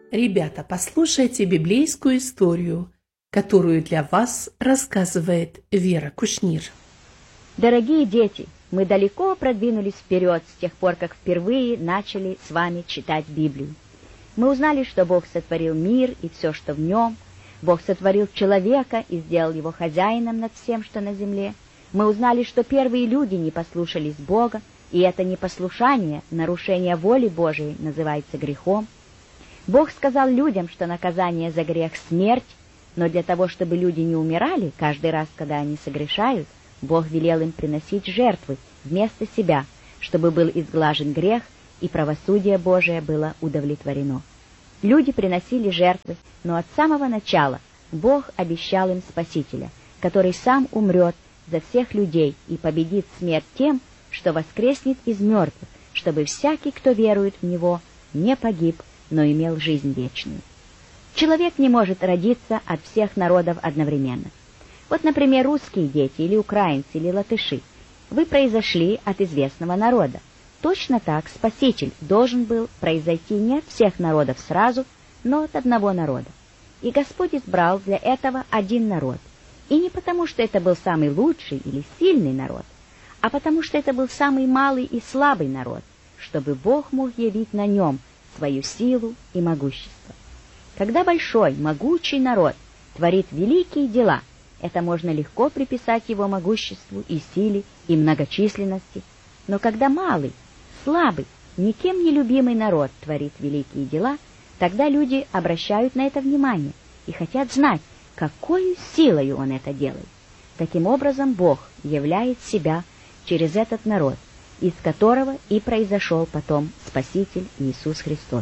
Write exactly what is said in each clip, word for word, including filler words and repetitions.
Ребята, послушайте библейскую историю, которую для вас рассказывает Вера Кушнир. Дорогие дети, мы далеко продвинулись вперед с тех пор, как впервые начали с вами читать Библию. Мы узнали, что Бог сотворил мир и все, что в нем. Бог сотворил человека и сделал его хозяином над всем, что на земле. Мы узнали, что первые люди не послушались Бога, и это непослушание, нарушение воли Божией, называется грехом. Бог сказал людям, что наказание за грех — смерть, но для того, чтобы люди не умирали каждый раз, когда они согрешают, Бог велел им приносить жертвы вместо себя, чтобы был изглажен грех, и правосудие Божие было удовлетворено. Люди приносили жертвы, но от самого начала Бог обещал им Спасителя, который сам умрет за всех людей и победит смерть тем, что воскреснет из мертвых, чтобы всякий, кто верует в Него, не погиб, но имел жизнь вечную. Человек не может родиться от всех народов одновременно. Вот, например, русские дети, или украинцы, или латыши. Вы произошли от известного народа. Точно так Спаситель должен был произойти не от всех народов сразу, но от одного народа. И Господь избрал для этого один народ. И не потому, что это был самый лучший или сильный народ, а потому, что это был самый малый и слабый народ, чтобы Бог мог явить на нем свою силу и могущество. Когда большой, могучий народ творит великие дела, это можно легко приписать его могуществу и силе, и многочисленности. Но когда малый, слабый, никем не любимый народ творит великие дела, тогда люди обращают на это внимание и хотят знать, какой силой он это делает. Таким образом, Бог являет себя через этот народ, из которого и произошел потом Спаситель Иисус Христос.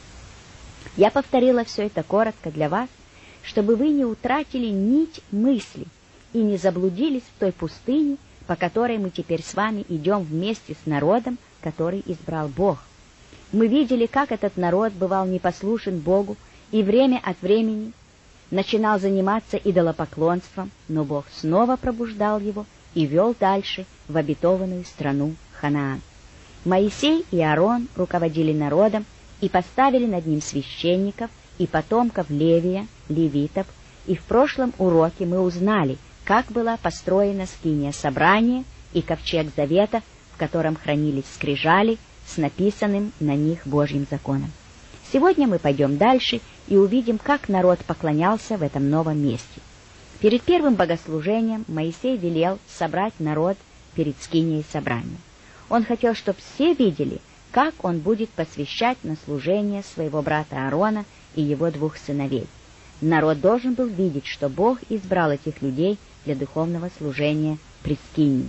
Я повторила все это коротко для вас, чтобы вы не утратили нить мысли и не заблудились в той пустыне, по которой мы теперь с вами идем вместе с народом, который избрал Бог. Мы видели, как этот народ бывал непослушен Богу и время от времени начинал заниматься идолопоклонством, но Бог снова пробуждал его и вел дальше в обетованную страну Ханаан. Моисей и Аарон руководили народом и поставили над ним священников и потомков Левия, левитов, и в прошлом уроке мы узнали, как была построена скиния собрания и ковчег завета, в котором хранились скрижали с написанным на них Божьим законом. Сегодня мы пойдем дальше и увидим, как народ поклонялся в этом новом месте. Перед первым богослужением Моисей велел собрать народ перед скинией собрания. Он хотел, чтобы все видели, как он будет посвящать на служение своего брата Аарона и его двух сыновей. Народ должен был видеть, что Бог избрал этих людей для духовного служения при скинии.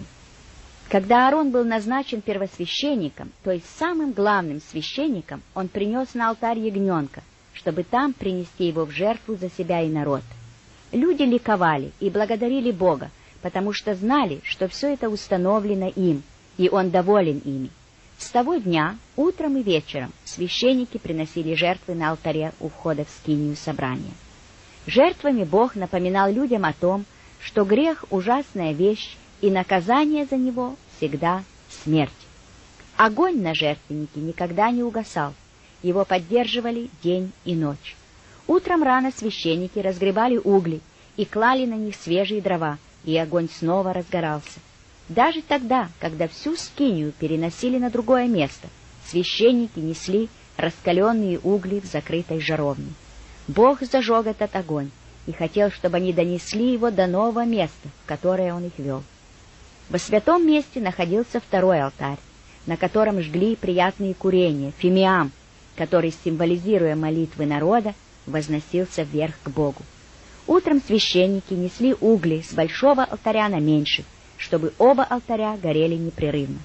Когда Аарон был назначен первосвященником, то есть самым главным священником, он принес на алтарь ягненка, чтобы там принести его в жертву за себя и народ. Люди ликовали и благодарили Бога, потому что знали, что все это установлено им, и Он доволен ими. С того дня, утром и вечером, священники приносили жертвы на алтаре у входа в скинию собрания. Жертвами Бог напоминал людям о том, что грех — ужасная вещь, и наказание за него всегда смерть. Огонь на жертвеннике никогда не угасал, его поддерживали день и ночь. Утром рано священники разгребали угли и клали на них свежие дрова, и огонь снова разгорался. Даже тогда, когда всю скинию переносили на другое место, священники несли раскаленные угли в закрытой жаровне. Бог зажег этот огонь и хотел, чтобы они донесли его до нового места, в которое он их вел. Во святом месте находился второй алтарь, на котором жгли приятные курения, фимиам, который, символизируя молитвы народа, возносился вверх к Богу. Утром священники несли угли с большого алтаря на меньший, чтобы оба алтаря горели непрерывно.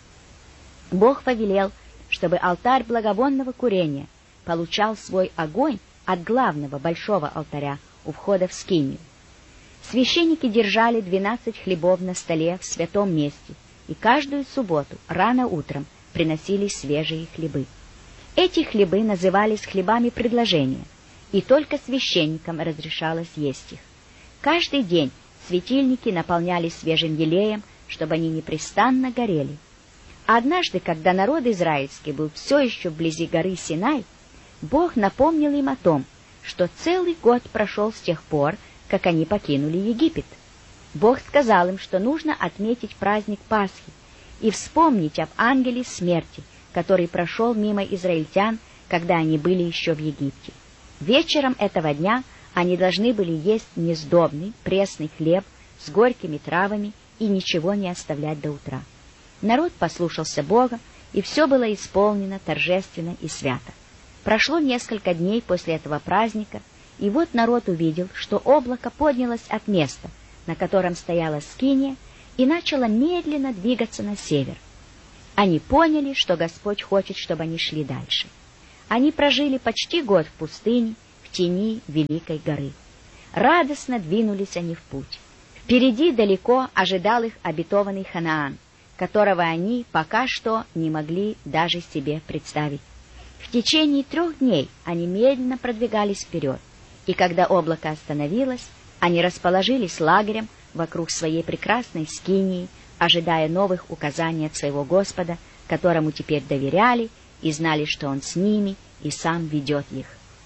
Бог повелел, чтобы алтарь благовонного курения получал свой огонь от главного большого алтаря у входа в скинию. Священники держали двенадцать хлебов на столе в святом месте, и каждую субботу рано утром приносили свежие хлебы. Эти хлебы назывались хлебами предложения, и только священникам разрешалось есть их. Каждый день светильники наполнялись свежим елеем, чтобы они непрестанно горели. Однажды, когда народ израильский был все еще вблизи горы Синай, Бог напомнил им о том, что целый год прошел с тех пор, как они покинули Египет. Бог сказал им, что нужно отметить праздник Пасхи и вспомнить об ангеле смерти, который прошел мимо израильтян, когда они были еще в Египте. Вечером этого дня они должны были есть несдобный, пресный хлеб с горькими травами и ничего не оставлять до утра. Народ послушался Бога, и все было исполнено торжественно и свято. Прошло несколько дней после этого праздника, и вот народ увидел, что облако поднялось от места, на котором стояла скиния, и начало медленно двигаться на север. Они поняли, что Господь хочет, чтобы они шли дальше. Они прожили почти год в пустыне, в тени Великой горы. Радостно двинулись они в путь. Впереди далеко ожидал их обетованный Ханаан, которого они пока что не могли даже себе представить. В течение трех дней они медленно продвигались вперед, и когда облако остановилось, они расположились лагерем вокруг своей прекрасной скинии, ожидая новых указаний от своего Господа, которому теперь доверяли и знали, что Он с ними и сам ведет их.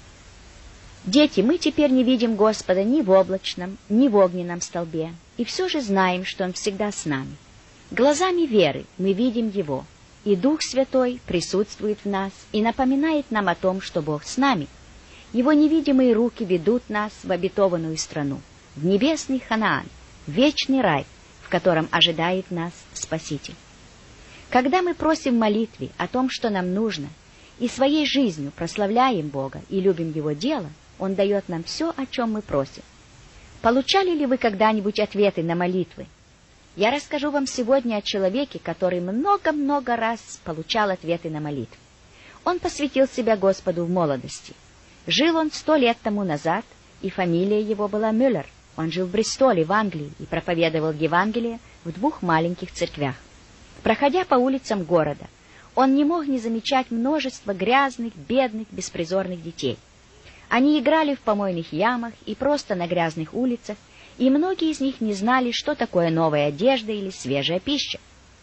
Дети, мы теперь не видим Господа ни в облачном, ни в огненном столбе, и все же знаем, что Он всегда с нами. Глазами веры мы видим Его, и Дух Святой присутствует в нас и напоминает нам о том, что Бог с нами. Его невидимые руки ведут нас в обетованную страну, в небесный Ханаан, в вечный рай, в котором ожидает нас Спаситель. Когда мы просим в молитве о том, что нам нужно, и своей жизнью прославляем Бога и любим Его дело, Он дает нам все, о чем мы просим. Получали ли вы когда-нибудь ответы на молитвы? Я расскажу вам сегодня о человеке, который много-много раз получал ответы на молитвы. Он посвятил себя Господу в молодости. Жил он сто лет тому назад, и фамилия его была Мюллер. Он жил в Бристоле, в Англии, и проповедовал Евангелие в двух маленьких церквях. Проходя по улицам города, он не мог не замечать множество грязных, бедных, беспризорных детей. Они играли в помойных ямах и просто на грязных улицах, и многие из них не знали, что такое новая одежда или свежая пища.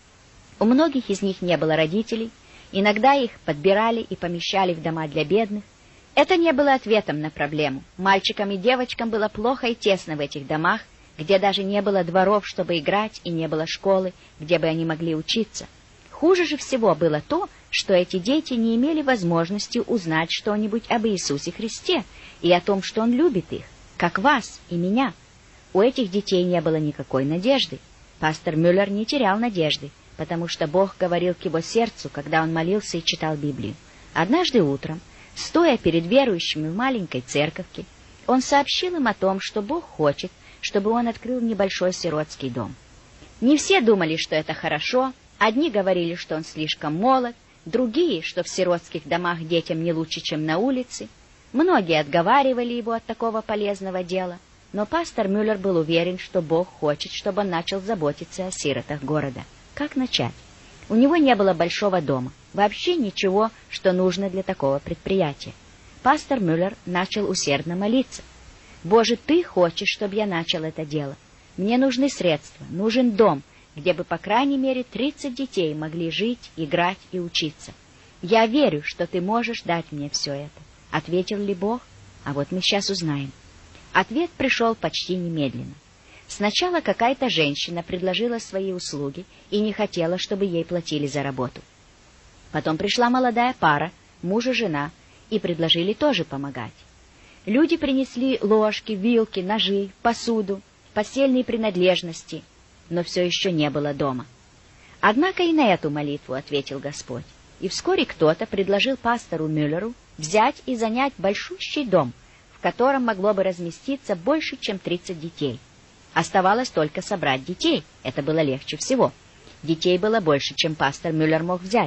У многих из них не было родителей, иногда их подбирали и помещали в дома для бедных. Это не было ответом на проблему. Мальчикам и девочкам было плохо и тесно в этих домах, где даже не было дворов, чтобы играть, и не было школы, где бы они могли учиться. Хуже же всего было то, что эти дети не имели возможности узнать что-нибудь об Иисусе Христе и о том, что Он любит их, как вас и меня. У этих детей не было никакой надежды. Пастор Мюллер не терял надежды, потому что Бог говорил к его сердцу, когда он молился и читал Библию. Однажды утром, стоя перед верующими в маленькой церковке, он сообщил им о том, что Бог хочет, чтобы он открыл небольшой сиротский дом. Не все думали, что это хорошо. Одни говорили, что он слишком молод, другие, что в сиротских домах детям не лучше, чем на улице. Многие отговаривали его от такого полезного дела, но пастор Мюллер был уверен, что Бог хочет, чтобы он начал заботиться о сиротах города. Как начать? У него не было большого дома, вообще ничего, что нужно для такого предприятия. Пастор Мюллер начал усердно молиться. «Боже, Ты хочешь, чтобы я начал это дело. Мне нужны средства, нужен дом, где бы, по крайней мере, тридцать детей могли жить, играть и учиться. Я верю, что Ты можешь дать мне все это». Ответил ли Бог? А вот мы сейчас узнаем. Ответ пришел почти немедленно. Сначала какая-то женщина предложила свои услуги и не хотела, чтобы ей платили за работу. Потом пришла молодая пара, муж и жена, и предложили тоже помогать. Люди принесли ложки, вилки, ножи, посуду, постельные принадлежности, но все еще не было дома. Однако и на эту молитву ответил Господь, и вскоре кто-то предложил пастору Мюллеру взять и занять большущий дом, в котором могло бы разместиться больше, чем тридцать детей. Оставалось только собрать детей, это было легче всего. Детей было больше, чем пастор Мюллер мог взять.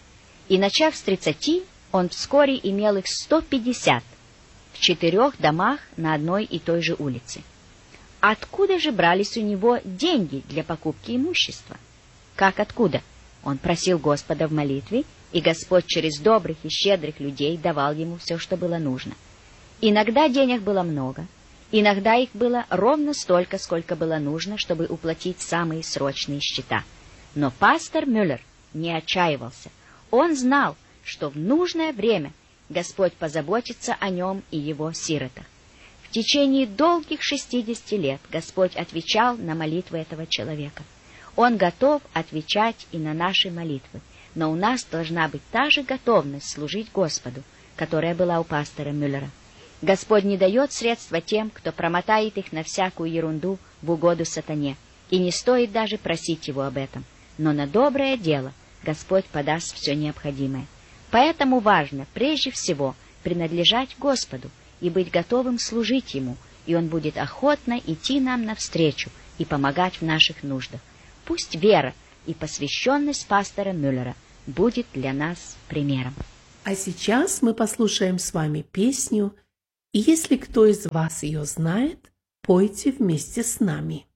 И начав с тридцати, он вскоре имел их сто пятьдесят в четырех домах на одной и той же улице. Откуда же брались у него деньги для покупки имущества? Как откуда? Он просил Господа в молитве, и Господь через добрых и щедрых людей давал ему все, что было нужно. Иногда денег было много, иногда их было ровно столько, сколько было нужно, чтобы уплатить самые срочные счета. Но пастор Мюллер не отчаивался. Он знал, что в нужное время Господь позаботится о нем и его сиротах. В течение долгих шестидесяти лет Господь отвечал на молитвы этого человека. Он готов отвечать и на наши молитвы, но у нас должна быть та же готовность служить Господу, которая была у пастора Мюллера. Господь не дает средства тем, кто промотает их на всякую ерунду в угоду сатане, и не стоит даже просить его об этом. Но на доброе дело Господь подаст все необходимое. Поэтому важно, прежде всего, принадлежать Господу и быть готовым служить Ему, и Он будет охотно идти нам навстречу и помогать в наших нуждах. Пусть вера и посвященность пастора Мюллера будет для нас примером. А сейчас мы послушаем с вами песню, и если кто из вас ее знает, пойте вместе с нами.